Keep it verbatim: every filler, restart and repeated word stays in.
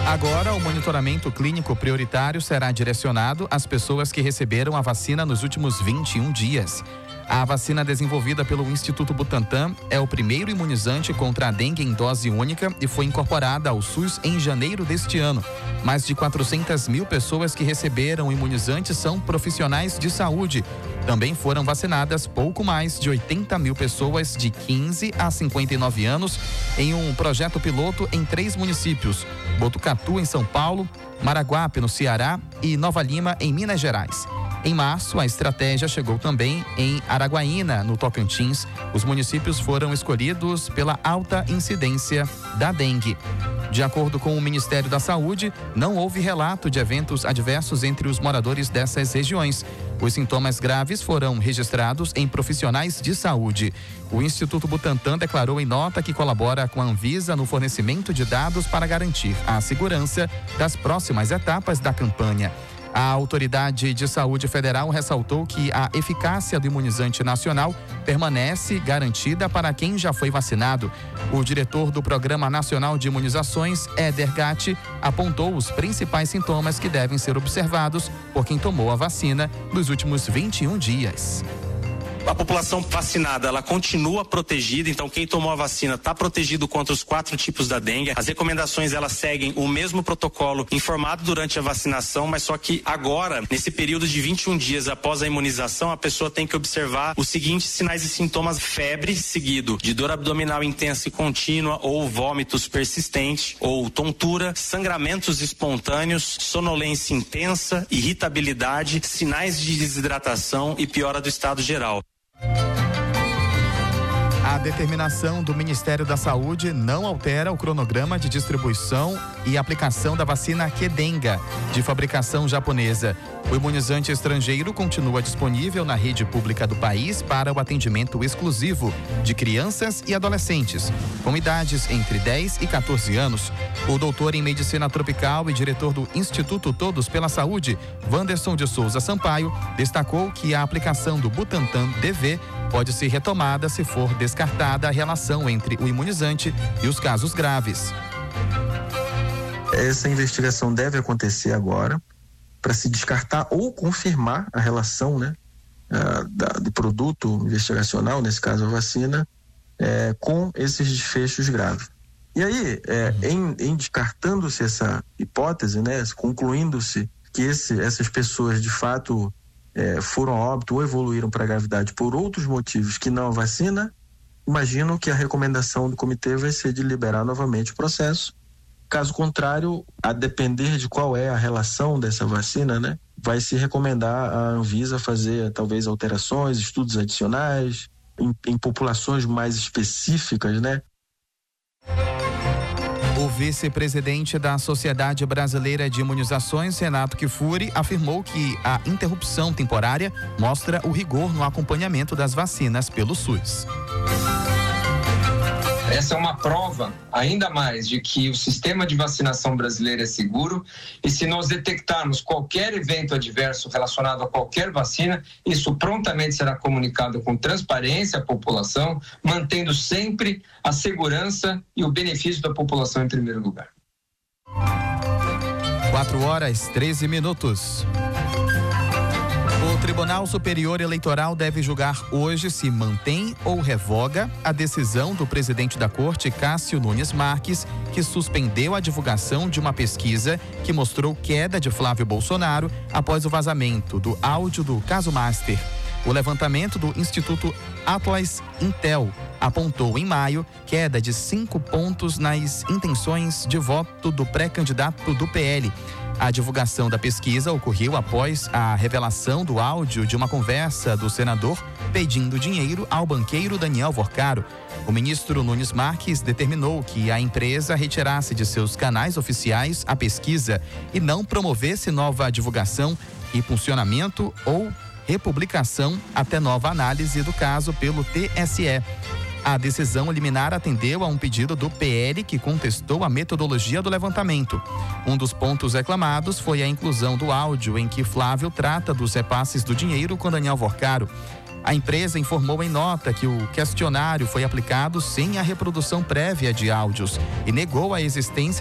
Agora, o monitoramento clínico prioritário será direcionado às pessoas que receberam a vacina nos últimos vinte e um dias. A vacina desenvolvida pelo Instituto Butantan é o primeiro imunizante contra a dengue em dose única e foi incorporada ao SUS em janeiro deste ano. Mais de quatrocentas mil pessoas que receberam o imunizante são profissionais de saúde. Também foram vacinadas pouco mais de oitenta mil pessoas de quinze a cinquenta e nove anos em um projeto piloto em três municípios: Botucatu, em São Paulo, Maraguape, no Ceará, e Nova Lima, em Minas Gerais. Em março, a estratégia chegou também em Araguaína, no Tocantins. Os municípios foram escolhidos pela alta incidência da dengue. De acordo com o Ministério da Saúde, não houve relato de eventos adversos entre os moradores dessas regiões. Os sintomas graves foram registrados em profissionais de saúde. O Instituto Butantan declarou em nota que colabora com a Anvisa no fornecimento de dados para garantir a segurança das próximas etapas da campanha. A Autoridade de Saúde Federal ressaltou que a eficácia do imunizante nacional permanece garantida para quem já foi vacinado. O diretor do Programa Nacional de Imunizações, Éder Gatti, apontou os principais sintomas que devem ser observados por quem tomou a vacina nos últimos vinte e um dias. A população vacinada, ela continua protegida, então quem tomou a vacina está protegido contra os quatro tipos da dengue. As recomendações, elas seguem o mesmo protocolo informado durante a vacinação, mas só que agora, nesse período de vinte e um dias após a imunização, a pessoa tem que observar os seguintes sinais e sintomas: febre, seguido de dor abdominal intensa e contínua ou vômitos persistentes, ou tontura, sangramentos espontâneos, sonolência intensa, irritabilidade, sinais de desidratação e piora do estado geral. A determinação do Ministério da Saúde não altera o cronograma de distribuição e aplicação da vacina Qdenga, de fabricação japonesa. O imunizante estrangeiro continua disponível na rede pública do país para o atendimento exclusivo de crianças e adolescentes, com idades entre dez e quatorze anos. O doutor em medicina tropical e diretor do Instituto Todos pela Saúde, Wanderson de Souza Sampaio, destacou que a aplicação do Butantan D V pode ser retomada se for descartada a relação entre o imunizante e os casos graves. Essa investigação deve acontecer agora para se descartar ou confirmar a relação, né, a, da, do produto investigacional, nesse caso a vacina, é, com esses desfechos graves. E aí, é, em, em descartando-se essa hipótese, né, concluindo-se que esse, essas pessoas de fato É, foram a óbito ou evoluíram para a gravidade por outros motivos que não a vacina, imagino que a recomendação do comitê vai ser de liberar novamente o processo. Caso contrário, a depender de qual é a relação dessa vacina, né, vai se recomendar a Anvisa fazer talvez alterações, estudos adicionais em, em populações mais específicas, né? O vice-presidente da Sociedade Brasileira de Imunizações, Renato Kifuri, afirmou que a interrupção temporária mostra o rigor no acompanhamento das vacinas pelo SUS. Essa é uma prova, ainda mais, de que o sistema de vacinação brasileiro é seguro, e se nós detectarmos qualquer evento adverso relacionado a qualquer vacina, isso prontamente será comunicado com transparência à população, mantendo sempre a segurança e o benefício da população em primeiro lugar. quatro horas, treze minutos. O Tribunal Superior Eleitoral deve julgar hoje se mantém ou revoga a decisão do presidente da Corte, Cássio Nunes Marques, que suspendeu a divulgação de uma pesquisa que mostrou queda de Flávio Bolsonaro após o vazamento do áudio do caso Master. O levantamento do Instituto Atlas Intel apontou em maio queda de cinco pontos nas intenções de voto do pré-candidato do P L. A divulgação da pesquisa ocorreu após a revelação do áudio de uma conversa do senador pedindo dinheiro ao banqueiro Daniel Vorcaro. O ministro Nunes Marques determinou que a empresa retirasse de seus canais oficiais a pesquisa e não promovesse nova divulgação e funcionamento ou republicação até nova análise do caso pelo T S E. A decisão liminar atendeu a um pedido do P L que contestou a metodologia do levantamento. Um dos pontos reclamados foi a inclusão do áudio em que Flávio trata dos repasses do dinheiro com Daniel Vorcaro. A empresa informou em nota que o questionário foi aplicado sem a reprodução prévia de áudios e negou a existência